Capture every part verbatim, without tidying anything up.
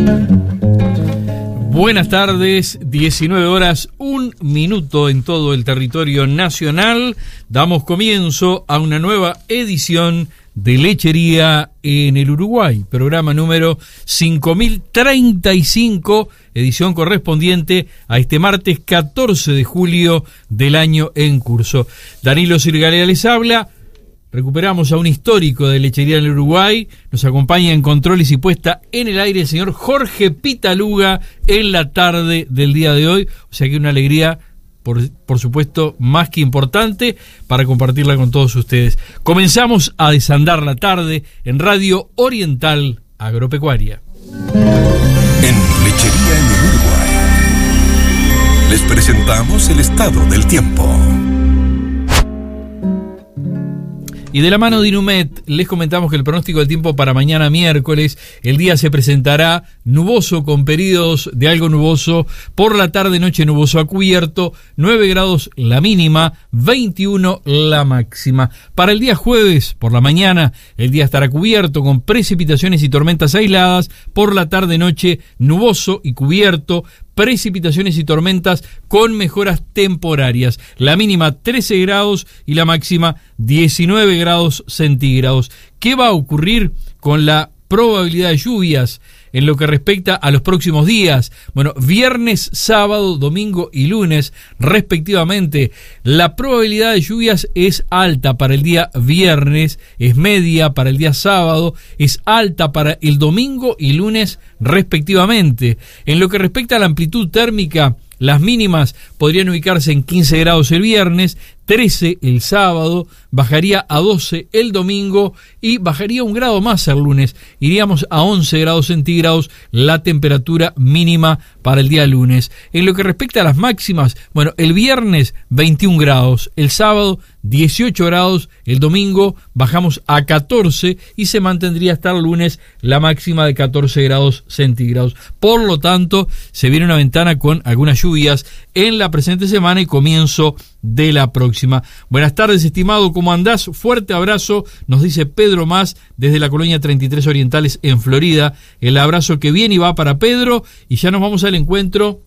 Buenas tardes, diecinueve horas, un minuto en todo el territorio nacional. Damos comienzo a una nueva edición de Lechería en el Uruguay, programa número cinco mil treinta y cinco, edición correspondiente a este martes catorce de julio del año en curso. Danilo Sirgalea les habla. Recuperamos a un histórico de Lechería en el Uruguay. Nos acompaña en controles y puesta en el aire el señor Jorge Pitaluga en la tarde del día de hoy. O sea que una alegría, por, por supuesto, más que importante para compartirla con todos ustedes. Comenzamos a desandar la tarde en Radio Oriental Agropecuaria. En Lechería en el Uruguay les presentamos el estado del tiempo. Y de la mano de Inumet, les comentamos que el pronóstico del tiempo para mañana miércoles, el día se presentará nuboso con periodos de algo nuboso, por la tarde noche nuboso a cubierto, nueve grados la mínima, veintiuno la máxima. Para el día jueves, por la mañana, el día estará cubierto con precipitaciones y tormentas aisladas, por la tarde noche nuboso y cubierto, precipitaciones y tormentas con mejoras temporarias. La mínima trece grados y la máxima diecinueve grados centígrados. ¿Qué va a ocurrir con la probabilidad de lluvias en lo que respecta a los próximos días? Bueno, viernes, sábado, domingo y lunes, respectivamente. La probabilidad de lluvias es alta para el día viernes, es media para el día sábado, es alta para el domingo y lunes, respectivamente. En lo que respecta a la amplitud térmica, las mínimas podrían ubicarse en quince grados el viernes, trece el sábado, bajaría a doce el domingo y bajaría un grado más el lunes. Iríamos a once grados centígrados la temperatura mínima para el día lunes. En lo que respecta a las máximas, bueno, el viernes veintiún grados, el sábado dieciocho grados, el domingo bajamos a catorce y se mantendría hasta el lunes la máxima de catorce grados centígrados. Por lo tanto, se viene una ventana con algunas lluvias en la presente semana y comienzo de la próxima. Buenas tardes, estimado, ¿cómo andás? Fuerte abrazo, nos dice Pedro Más desde la colonia treinta y tres Orientales en Florida. El abrazo que viene y va para Pedro, y ya nos vamos al encuentro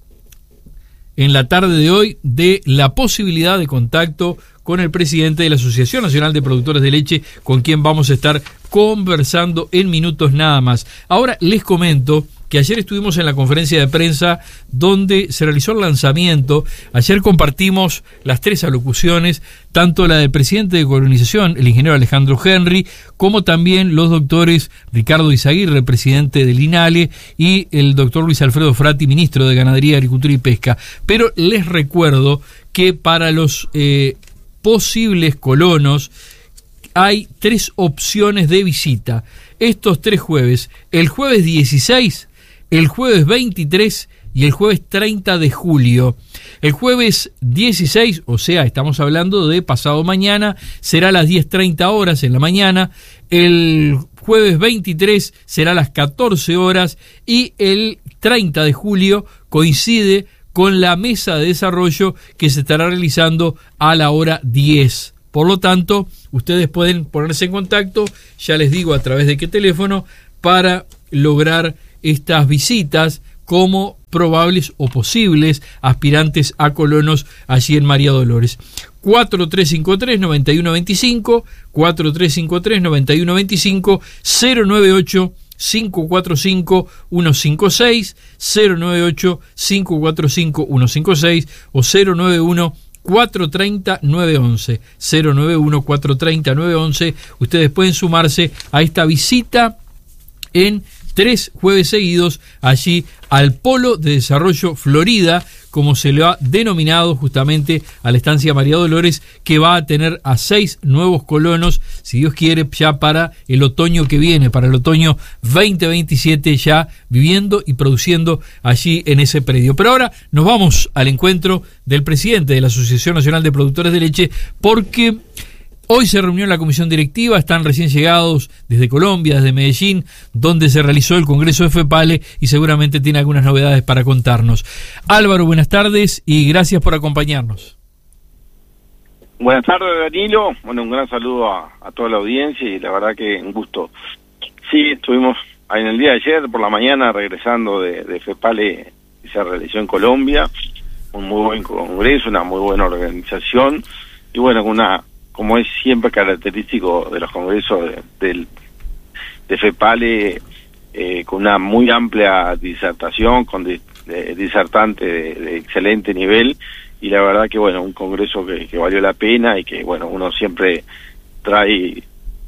en la tarde de hoy de la posibilidad de contacto con el presidente de la Asociación Nacional de Productores de Leche, con quien vamos a estar conversando en minutos nada más. Ahora les comento que ayer estuvimos en la conferencia de prensa donde se realizó el lanzamiento. Ayer compartimos las tres alocuciones, tanto la del presidente de colonización, el ingeniero Alejandro Henry, como también los doctores Ricardo Izaguirre, presidente del INALE, y el doctor Luis Alfredo Frati, ministro de Ganadería, Agricultura y Pesca. Pero les recuerdo que para los eh, posibles colonos hay tres opciones de visita estos tres jueves: el jueves dieciséis, el jueves veintitrés y el jueves treinta de julio. El jueves dieciséis, o sea, estamos hablando de pasado mañana, será a las diez treinta horas en la mañana. El jueves veintitrés será a las catorce horas y el treinta de julio coincide con la mesa de desarrollo que se estará realizando a la hora diez. Por lo tanto, ustedes pueden ponerse en contacto, ya les digo a través de qué teléfono, para lograr estas visitas como probables o posibles aspirantes a colonos allí en María Dolores. cuatro tres cinco tres, nueve uno dos cinco, cuatro tres cinco tres, nueve uno dos cinco, cero nueve ocho, cinco cuatro cinco, uno cinco seis, cero nueve ocho, cinco cuatro cinco, uno cinco seis o cero nueve uno, cuatro tres cero, nueve uno uno, cero nueve uno, cuatro tres cero, nueve uno uno. Ustedes pueden sumarse a esta visita en tres jueves seguidos allí al Polo de Desarrollo Florida, como se le ha denominado justamente a la estancia María Dolores, que va a tener a seis nuevos colonos, si Dios quiere, ya para el otoño que viene, para el otoño veinte veintisiete, ya viviendo y produciendo allí en ese predio. Pero ahora nos vamos al encuentro del presidente de la Asociación Nacional de Productores de Leche, porque hoy se reunió en la comisión directiva, están recién llegados desde Colombia, desde Medellín, donde se realizó el Congreso de FEPALE y seguramente tiene algunas novedades para contarnos. Álvaro, buenas tardes y gracias por acompañarnos. Buenas tardes, Danilo. Bueno, un gran saludo a, a toda la audiencia y la verdad que un gusto. Sí, estuvimos en el día de ayer, por la mañana, regresando de, de FEPALE, que se realizó en Colombia, un muy buen congreso, una muy buena organización, y bueno, una, como es siempre característico de los congresos de, de, de FEPALE, eh, con una muy amplia disertación, con di, de, disertante de, de excelente nivel, y la verdad que bueno, un congreso que, que valió la pena, y que bueno, uno siempre trae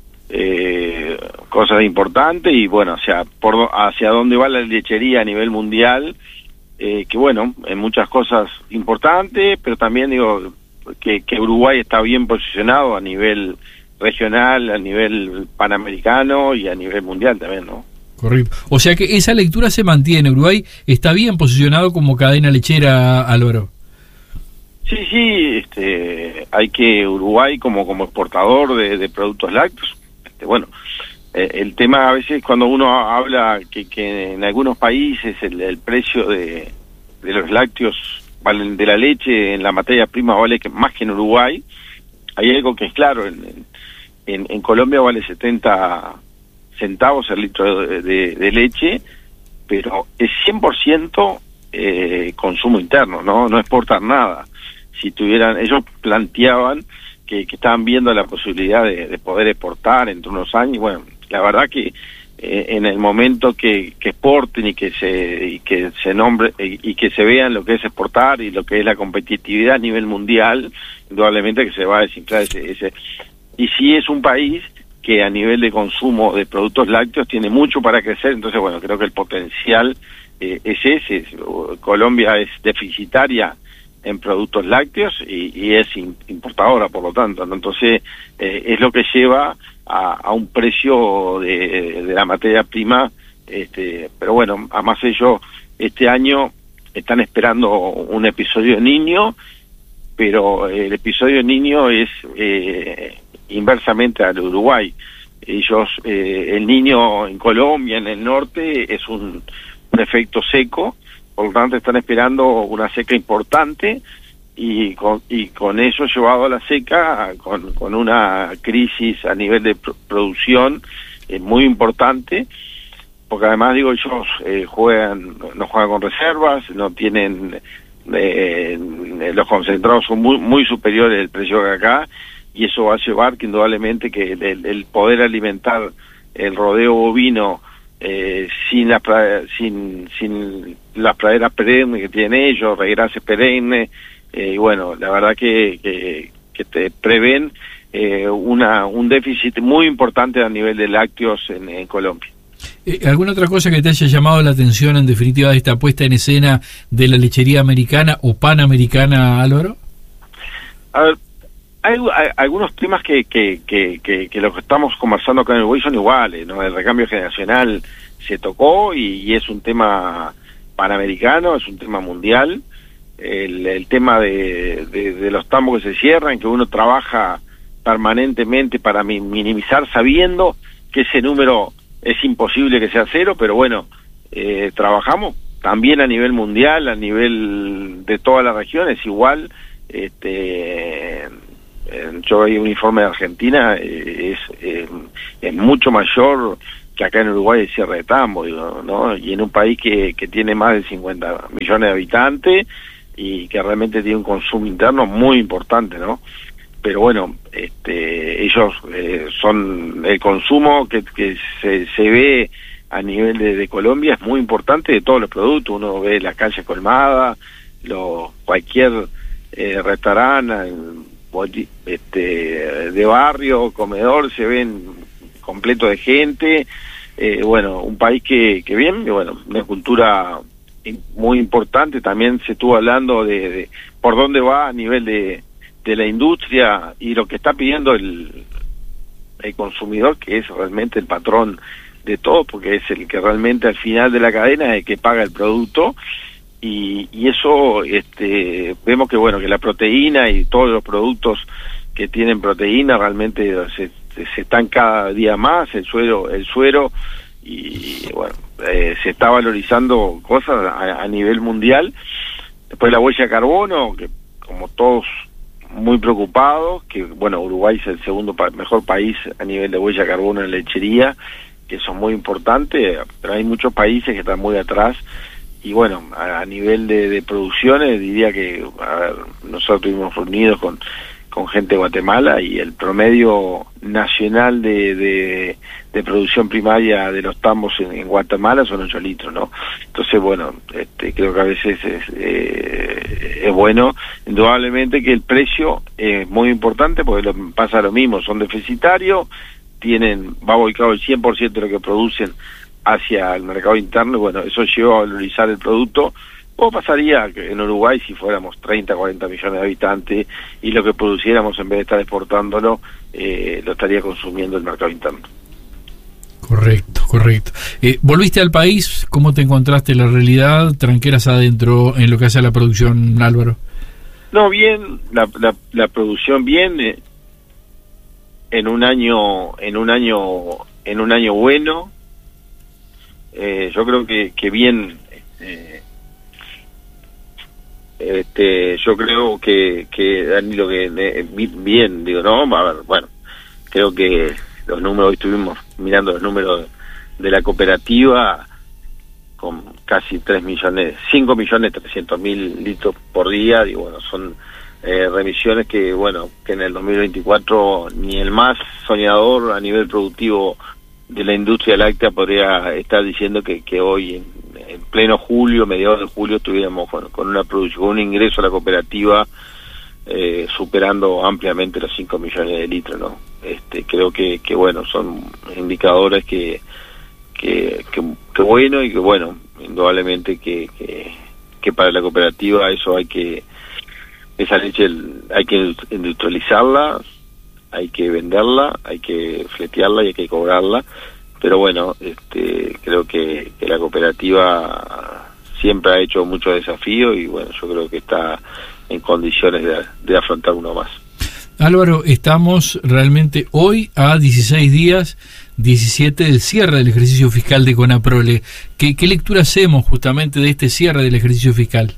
eh, cosas importantes, y bueno, o sea, por hacia dónde va la lechería a nivel mundial, eh, que bueno, en muchas cosas importantes, pero también digo que, que Uruguay está bien posicionado a nivel regional, a nivel panamericano y a nivel mundial también, ¿no? Correcto. O sea que esa lectura se mantiene. Uruguay está bien posicionado como cadena lechera, Álvaro. Sí, sí, este, hay que Uruguay como como exportador de, de productos lácteos, este, bueno, eh, el tema a veces cuando uno habla que, que en algunos países el, el precio de, de los lácteos, vale, de la leche en la materia prima vale que, más que en Uruguay, hay algo que es claro, en, en, en Colombia vale setenta centavos el litro de, de, de leche, pero es cien por ciento eh, consumo interno, no no exportan nada. Si tuvieran, ellos planteaban que, que estaban viendo la posibilidad de, de poder exportar entre unos años. Bueno, la verdad que eh, en el momento que, que exporten y que se y que se nombre y, y que se vean lo que es exportar y lo que es la competitividad a nivel mundial, indudablemente que se va a desinflar ese, ese. Y si es un país que a nivel de consumo de productos lácteos tiene mucho para crecer, entonces bueno, creo que el potencial eh, es ese. Es, Colombia es deficitaria en productos lácteos y, y es importadora, por lo tanto, ¿no? Entonces eh, es lo que lleva a, a un precio de, de la materia prima, este, pero bueno, además ellos este año están esperando un episodio de Niño, pero el episodio de Niño es eh, inversamente al Uruguay. Ellos, eh, el Niño en Colombia, en el norte, es un, un efecto seco. Por lo tanto, están esperando una seca importante y con, y con eso llevado a la seca, con, con una crisis a nivel de pro producción eh, muy importante, porque además, digo, ellos eh, juegan, no juegan con reservas, no tienen, eh, los concentrados son muy, muy superiores al precio que acá, y eso va a llevar que indudablemente que el, el poder alimentar el rodeo bovino Eh, sin las sin sin las praderas perennes que tienen ellos, regrases perennes, eh, y bueno, la verdad que, que, que te prevén eh, una un déficit muy importante a nivel de lácteos en, en Colombia. Eh, ¿Alguna otra cosa que te haya llamado la atención en definitiva de esta puesta en escena de la lechería americana o panamericana, Álvaro? A ver, Hay, hay algunos temas que que, que, que que los que estamos conversando acá en Uruguay son iguales, ¿no? El recambio generacional se tocó y, y es un tema panamericano, es un tema mundial. El, el tema de, de, de los tambos que se cierran, que uno trabaja permanentemente para mi, minimizar, sabiendo que ese número es imposible que sea cero, pero bueno, eh, trabajamos también a nivel mundial, a nivel de toda la región, es igual. Este yo vi un informe de Argentina, eh, es, eh, es mucho mayor que acá en Uruguay el cierre de tambo, digo, ¿no? Y en un país que, que tiene más de cincuenta millones de habitantes y que realmente tiene un consumo interno muy importante, ¿no? Pero bueno, este, ellos eh, son el consumo que, que se, se ve a nivel de, de Colombia es muy importante de todos los productos. Uno ve las calles colmadas, lo, cualquier eh, restaurante, este de barrio, comedor, se ven completo de gente. Eh, bueno, un país que, que bien, y bueno, una cultura muy importante. También se estuvo hablando de, de por dónde va a nivel de, de la industria y lo que está pidiendo el, el consumidor, que es realmente el patrón de todo, porque es el que realmente al final de la cadena es el que paga el producto. Y, y eso, este, vemos que bueno, que la proteína y todos los productos que tienen proteína realmente se, se están cada día más, el suero, el suero, y bueno, eh, se está valorizando cosas a, a nivel mundial. Después la huella de carbono, que como todos muy preocupados, que bueno, Uruguay es el segundo pa mejor país a nivel de huella de carbono en lechería, que eso es muy importante, pero hay muchos países que están muy atrás. Y bueno, a, a nivel de, de producciones, diría que a ver, nosotros estuvimos reunidos con, con gente de Guatemala y el promedio nacional de, de, de producción primaria de los tambos en, en Guatemala son ocho litros, ¿no? Entonces, bueno, este, creo que a veces es, eh, es bueno, indudablemente que el precio es muy importante porque lo, pasa lo mismo, son deficitarios, tienen, va volcado el cien por ciento de lo que producen hacia el mercado interno, y bueno, eso lleva a valorizar el producto. O pasaría que en Uruguay, si fuéramos treinta, cuarenta millones de habitantes y lo que produciéramos en vez de estar exportándolo, eh, lo estaría consumiendo el mercado interno. Correcto, correcto. Eh, ¿Volviste al país? ¿Cómo te encontraste la realidad? ¿Tranqueras adentro en lo que hace a la producción, Álvaro? No, bien, la, la, la producción bien, eh, en un año, en un año, en un año bueno. Eh, yo creo que, que bien, eh, este, yo creo que, que han ido que, eh, bien, digo, no, a ver, bueno, creo que los números, hoy estuvimos mirando los números de la cooperativa con casi tres millones, cinco millones trescientos mil litros por día, y bueno, son eh, remisiones que, bueno, que en el dos mil veinticuatro ni el más soñador a nivel productivo de la industria láctea podría estar diciendo que, que hoy en, en pleno julio, mediados de julio, estuviéramos con, con una producción, un ingreso a la cooperativa eh, superando ampliamente los cinco millones de litros, ¿no? Este, creo que, que bueno, son indicadores que que, que que bueno y que bueno, indudablemente que, que que para la cooperativa eso hay que, esa leche hay que industrializarla, hay que venderla, hay que fletearla y hay que cobrarla, pero bueno, este, creo que, que la cooperativa siempre ha hecho muchos desafíos y bueno, yo creo que está en condiciones de, de afrontar uno más. Álvaro, estamos realmente hoy a dieciséis días, diecisiete del cierre del ejercicio fiscal de Conaprole. ¿Qué, qué lectura hacemos justamente de este cierre del ejercicio fiscal?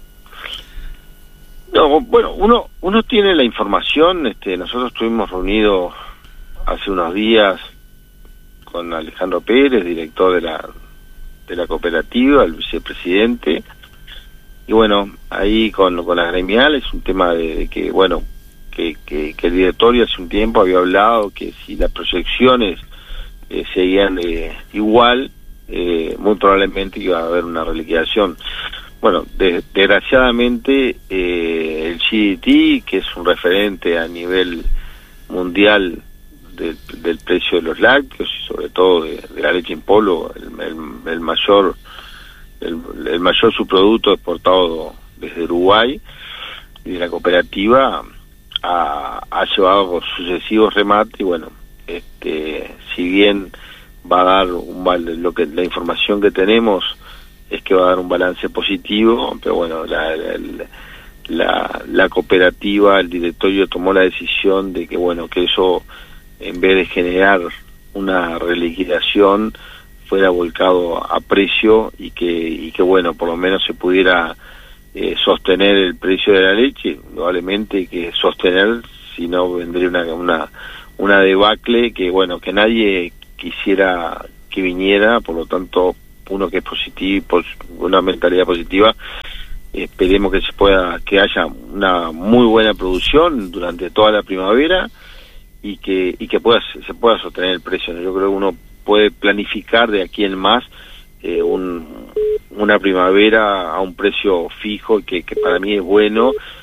No, bueno, uno uno tiene la información. Este, nosotros estuvimos reunidos hace unos días con Alejandro Pérez, director de la de la cooperativa, el vicepresidente, y bueno, ahí con, con las gremiales, un tema de, de que, bueno, que, que, que el directorio hace un tiempo había hablado que si las proyecciones eh, seguían eh, igual, eh, muy probablemente iba a haber una reliquidación. Bueno, de, desgraciadamente eh, el G D T, que es un referente a nivel mundial de, del precio de los lácteos y sobre todo de, de la leche en polvo, el, el, el mayor el, el mayor subproducto exportado desde Uruguay y de la cooperativa, ha, ha llevado sucesivos remates y bueno, este, si bien va a dar un lo que la información que tenemos es que va a dar un balance positivo, pero bueno, la, la, la, la cooperativa, el directorio tomó la decisión de que bueno, que eso en vez de generar una reliquidación fuera volcado a precio y que y que bueno, por lo menos se pudiera eh, sostener el precio de la leche, probablemente que sostener, si no vendría una una una debacle que bueno, que nadie quisiera que viniera, por lo tanto uno que es positivo, una mentalidad positiva, esperemos que se pueda, que haya una muy buena producción durante toda la primavera y que y que pueda se pueda sostener el precio. Yo creo que uno puede planificar de aquí en más eh, un, una primavera a un precio fijo que, que para mí es bueno